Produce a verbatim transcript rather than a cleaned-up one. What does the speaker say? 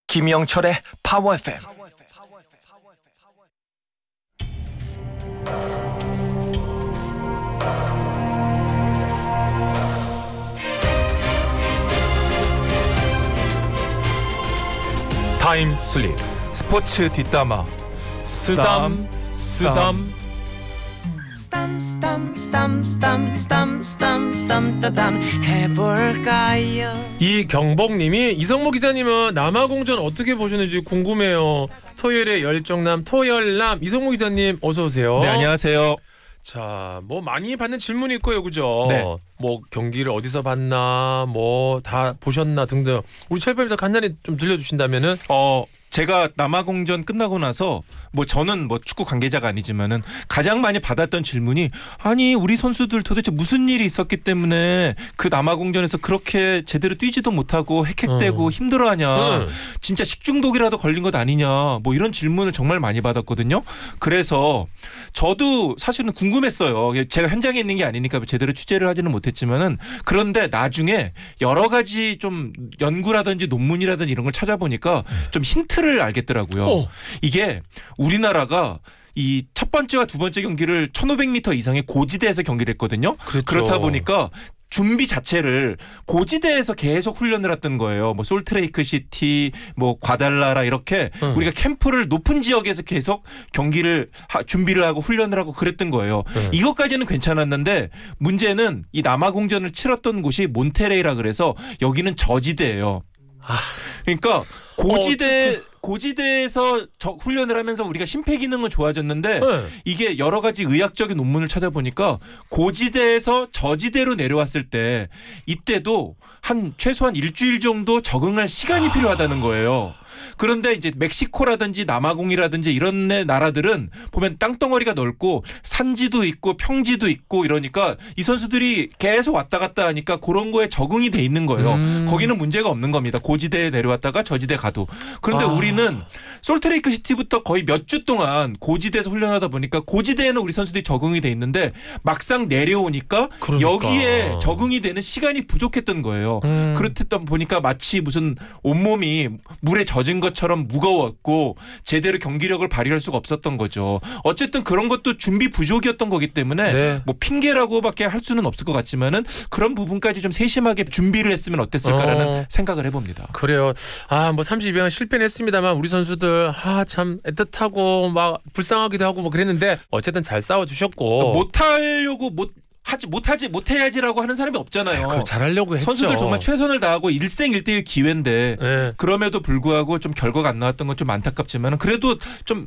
김영철의 파워 에프엠. 타임 슬립 스포츠 뒷담화 쓰담 쓰담. 스담 스담 스담 스담 스담 스담 스담 따담 해볼까요? 이경복님이 이성모 기자님은 남아공전 어떻게 보셨는지 궁금해요. 토요일의 열정남 토열남 이성모 기자님 어서 오세요. 네, 안녕하세요. 자, 뭐 많이 받는 질문이 있고요, 그죠? 네. 뭐 경기를 어디서 봤나, 뭐 다 보셨나 등등. 우리 철범에서 간단히 좀 들려주신다면은. 어 제가 남아공전 끝나고 나서 뭐 저는 뭐 축구 관계자가 아니지만은 가장 많이 받았던 질문이 아니 우리 선수들 도대체 무슨 일이 있었기 때문에 그 남아공전에서 그렇게 제대로 뛰지도 못하고 헥헥대고 음. 힘들어하냐, 음. 진짜 식중독이라도 걸린 것 아니냐, 뭐 이런 질문을 정말 많이 받았거든요. 그래서 저도 사실은 궁금했어요. 제가 현장에 있는 게 아니니까 제대로 취재를 하지는 못했지만은 그런데 나중에 여러 가지 좀 연구라든지 논문이라든지 이런 걸 찾아보니까 좀 힌트 를 알겠더라고요. 어. 이게 우리나라가 이 첫 번째와 두 번째 경기를 천오백 미터 이상의 고지대에서 경기를 했거든요. 그렇죠. 그렇다 보니까 준비 자체를 고지대에서 계속 훈련을 했던 거예요. 뭐 솔트레이크 시티, 뭐 과달라라 이렇게 응. 우리가 캠프를 높은 지역에서 계속 경기를 하, 준비를 하고 훈련을 하고 그랬던 거예요. 응. 이것까지는 괜찮았는데 문제는 이 남아공전을 치렀던 곳이 몬테레이라 그래서 여기는 저지대예요. 아. 그러니까 고지대 어, 고지대에서 저 훈련을 하면서 우리가 심폐기능은 좋아졌는데 네. 이게 여러 가지 의학적인 논문을 찾아보니까 고지대에서 저지대로 내려왔을 때 이때도 한 최소한 일주일 정도 적응할 시간이 필요하다는 거예요. 그런데 이제 멕시코라든지 남아공이라든지 이런 나라들은 보면 땅덩어리가 넓고 산지도 있고 평지도 있고 이러니까 이 선수들이 계속 왔다 갔다 하니까 그런 거에 적응이 돼 있는 거예요. 음. 거기는 문제가 없는 겁니다. 고지대에 내려왔다가 저지대 가도. 그런데 아. 우리는 솔트레이크 시티부터 거의 몇 주 동안 고지대에서 훈련하다 보니까 고지대에는 우리 선수들이 적응이 돼 있는데 막상 내려오니까 그러니까. 여기에 적응이 되는 시간이 부족했던 거예요. 음. 그렇다 보니까 마치 무슨 온몸이 물에 젖은 것처럼 무거웠고 제대로 경기력을 발휘할 수가 없었던 거죠. 어쨌든 그런 것도 준비 부족이었던 거기 때문에 네. 뭐 핑계라고밖에 할 수는 없을 것 같지만은 그런 부분까지 좀 세심하게 준비를 했으면 어땠을까라는 어. 생각을 해봅니다. 그래요. 아, 뭐 삼십이 강 실패는 했습니다만 우리 선수들 아, 참 애틋하고 막 불쌍하기도 하고 뭐 그랬는데 어쨌든 잘 싸워 주셨고. 못하려고 못 하지 못하지 못해야지라고 하는 사람이 없잖아요. 그걸 잘하려고 했죠. 선수들 정말 최선을 다하고 일생일대의 기회인데 네. 그럼에도 불구하고 좀 결과가 안 나왔던 건 좀 안타깝지만 그래도 좀